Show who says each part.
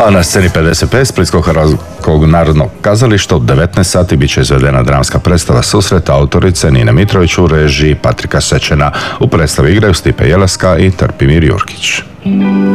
Speaker 1: A na sceni 55 Splitsko-hrvatskog narodnog kazališta u 19 sati bit će izvedena dramska predstava Susret autorice Nine Mitrović u režiji Patrika Sečena. U predstavi igraju Stipe Jelaska i Trpimir Jurkić.